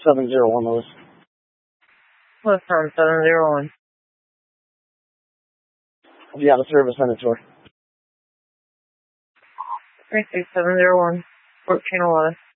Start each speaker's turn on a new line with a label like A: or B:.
A: 701, Lewis.
B: What's from 701?
A: If you have a service, send it to her.
B: 36701, 1411.